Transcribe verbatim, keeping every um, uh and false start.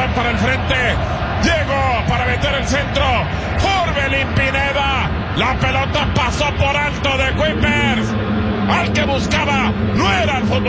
Van para el frente. Llegó para meter el centro. Orbelín Pineda. La pelota pasó por alto de Kuipers. Al que buscaba no era el fútbol.